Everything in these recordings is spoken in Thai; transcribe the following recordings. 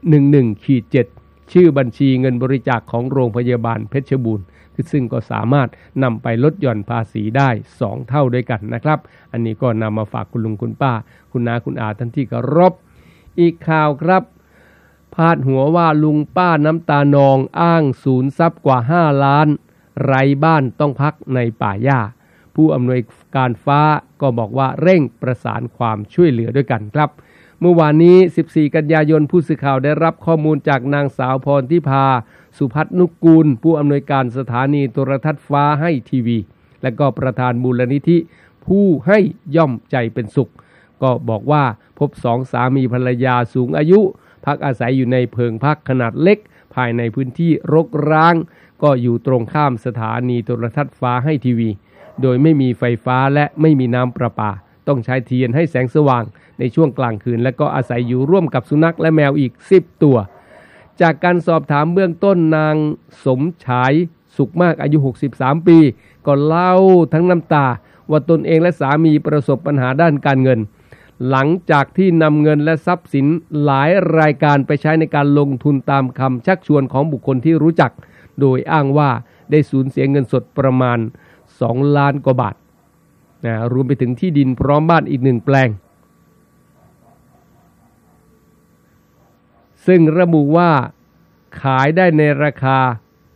11-7ชื่อบัญชีเงินบริจาคของโรงพยาบาลเพชรบูรณ์ซึ่งก็สามารถนำไปลดหย่อนภาษีได้2เท่าด้วยกันนะครับอันนี้ก็นำมาฝากคุณลุงคุณป้าคุณน้าคุณอาท่านที่เคารพอีกข่าวครับพาดหัวว่าลุงป้าน้ำตานองอ้างสูญทรัพย์กว่า5ล้านไร้บ้านต้องพักในป่าหญ้าผู้อำนวยการฟ้าก็บอกว่าเร่งประสานความช่วยเหลือด้วยกันครับเมื่อวานนี้14กันยายนผู้สื่อข่าวได้รับข้อมูลจากนางสาวพรทิพาสุพัฒนุกูลผู้อำนวยการสถานีโทรทัศน์ฟ้าให้ทีวีและก็ประธานมูลนิธิผู้ให้ย่อมใจเป็นสุขก็บอกว่าพบ2สามีภรรยาสูงอายุพักอาศัยอยู่ในเพิงพักขนาดเล็กภายในพื้นที่รกร้างก็อยู่ตรงข้ามสถานีโทรทัศน์ฟ้าให้ทีวีโดยไม่มีไฟฟ้าและไม่มีน้ำประปาต้องใช้เทียนให้แสงสว่างในช่วงกลางคืนและก็อาศัยอยู่ร่วมกับสุนัขและแมวอีก10ตัวจากการสอบถามเบื้องต้นนางสมฉายสุขมากอายุ63ปีก็เล่าทั้งน้ำตาว่าตนเองและสามีประสบปัญหาด้านการเงินหลังจากที่นำเงินและทรัพย์สินหลายรายการไปใช้ในการลงทุนตามคำชักชวนของบุคคลที่รู้จักโดยอ้างว่าได้สูญเสียเงินสดประมาณ2 ล้านกว่าบาทรวมไปถึงที่ดินพร้อมบ้านอีก1 แปลงซึ่งระบุว่าขายได้ในราคา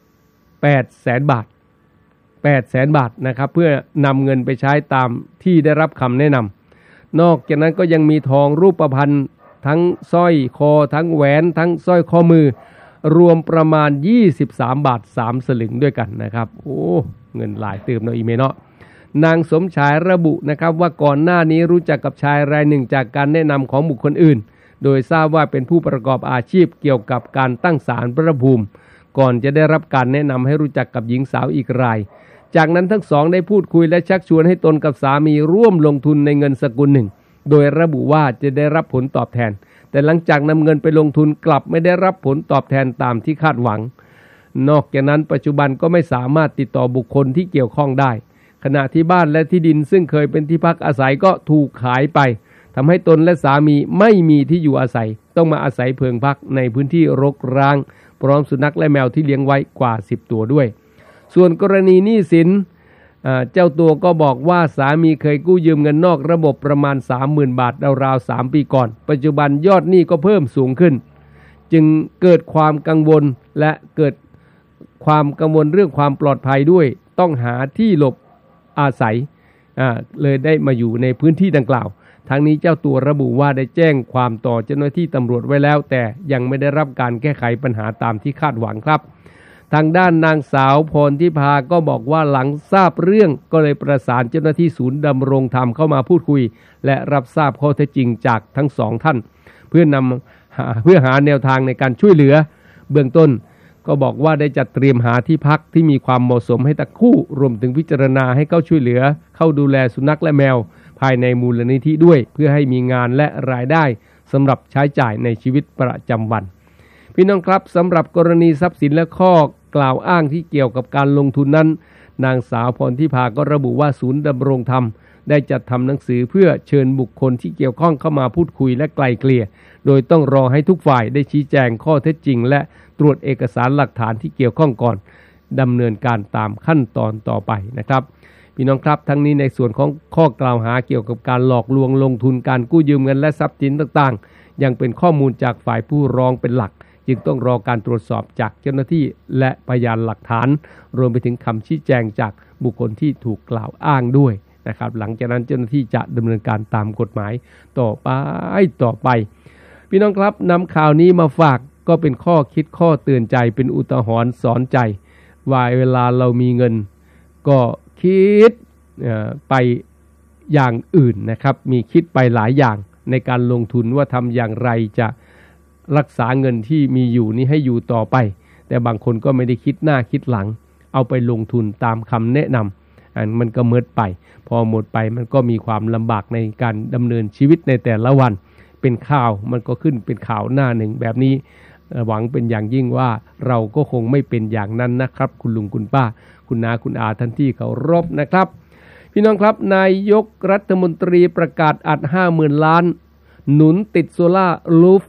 800,000 บาท 800,000 บาทนะครับเพื่อนำเงินไปใช้ตามที่ได้รับคำแนะนำนอกจากนั้นก็ยังมีทองรูปพรรณทั้งสร้อยคอทั้งแหวนทั้งสร้อยข้อมือรวมประมาณ23 บาท 3 สลึงด้วยกันนะครับโอ้เงินหลายเติมเนาะอีเมเนาะนางสมฉายระบุนะครับว่าก่อนหน้านี้รู้จักกับชายรายหนึ่งจากการแนะนำของบุคคลอื่นโดยทราบว่าเป็นผู้ประกอบอาชีพเกี่ยวกับการตั้งศาลพระภูมิก่อนจะได้รับการแนะนำให้รู้จักกับหญิงสาวอีกรายจากนั้นทั้งสองได้พูดคุยและชักชวนให้ตนกับสามีร่วมลงทุนในเงินสกุลหนึ่งโดยระบุว่าจะได้รับผลตอบแทนแต่หลังจากนำเงินไปลงทุนกลับไม่ได้รับผลตอบแทนตามที่คาดหวังนอกจากนั้นปัจจุบันก็ไม่สามารถติดต่อบุคคลที่เกี่ยวข้องได้ขณะที่บ้านและที่ดินซึ่งเคยเป็นที่พักอาศัยก็ถูกขายไปทำให้ตนและสามีไม่มีที่อยู่อาศัยต้องมาอาศัยเพิงพักในพื้นที่รกร้างพร้อมสุนัขและแมวที่เลี้ยงไว้กว่า10 ตัวด้วยส่วนกรณีหนี้สินเจ้าตัวก็บอกว่าสามีเคยกู้ยืมเงินนอกระบบประมาณ 30,000 บาทราวๆ3 ปีก่อนปัจจุบันยอดหนี้ก็เพิ่มสูงขึ้นจึงเกิดความกังวลและเกิดความกังวลเรื่องความปลอดภัยด้วยต้องหาที่หลบอาศัยเลยได้มาอยู่ในพื้นที่ดังกล่าวทั้งนี้เจ้าตัวระบุว่าได้แจ้งความต่อเจ้าหน้าที่ตำรวจไว้แล้วแต่ยังไม่ได้รับการแก้ไขปัญหาตามที่คาดหวังครับทางด้านนางสาวพรทิพาก็บอกว่าหลังทราบเรื่องก็เลยประสานเจ้าหน้าที่ศูนย์ดำรงธรรมเข้ามาพูดคุยและรับทราบข้อเท็จจริงจากทั้ง2 ท่านเพื่อหาแนวทางในการช่วยเหลือเบื้องต้นก็บอกว่าได้จัดเตรียมหาที่พักที่มีความเหมาะสมให้ทั้งคู่รวมถึงพิจารณาให้เข้าช่วยเหลือเข้าดูแลสุนัขและแมวภายในมูลนิธิด้วยเพื่อให้มีงานและรายได้สำหรับใช้จ่ายในชีวิตประจำวันพี่น้องครับสำหรับกรณีทรัพย์สินและข้อกล่าวอ้างที่เกี่ยวกับการลงทุนนั้นนางสาวพรทิพาก็ระบุว่าศูนย์ดำรงธรรมได้จัดทำหนังสือเพื่อเชิญบุคคลที่เกี่ยวข้องเข้ามาพูดคุยและไกล่เกลี่ยโดยต้องรอให้ทุกฝ่ายได้ชี้แจงข้อเท็จจริงและตรวจเอกสารหลักฐานที่เกี่ยวข้องก่อนดำเนินการตามขั้นตอนต่อไปนะครับพี่น้องครับทั้งนี้ในส่วนของข้อกล่าวหาเกี่ยวกับการหลอกลวงลงทุนการกู้ยืมเงินและทรัพย์สินต่างๆยังเป็นข้อมูลจากฝ่ายผู้ร้องเป็นหลักจึงต้องรอการตรวจสอบจากเจ้าหน้าที่และพยานหลักฐานรวมไปถึงคำชี้แจงจากบุคคลที่ถูกกล่าวอ้างด้วยนะครับหลังจากนั้นเจ้าหน้าที่จะดำเนินการตามกฎหมายต่อไปพี่น้องครับนำข่าวนี้มาฝากก็เป็นข้อคิดข้อเตือนใจเป็นอุทาหรณ์สอนใจว่าเวลาเรามีเงินก็คิดไปอย่างอื่นนะครับมีคิดไปหลายอย่างในการลงทุนว่าทำอย่างไรจะรักษาเงินที่มีอยู่นี้ให้อยู่ต่อไปแต่บางคนก็ไม่ได้คิดหน้าคิดหลังเอาไปลงทุนตามคำแนะนำมันก็หมดไปพอหมดไปมันก็มีความลำบากในการดำเนินชีวิตในแต่ละวันเป็นข่าวมันก็ขึ้นเป็นข่าวหน้าหนึ่งแบบนี้หวังเป็นอย่างยิ่งว่าเราก็คงไม่เป็นอย่างนั้นนะครับคุณลุงคุณป้าคุณน้าคุณอาท่านที่เคารพนะครับพี่น้องครับนายกรัฐมนตรีประกาศอัด 50,000 ล้านหนุนติดโซล่ารูฟ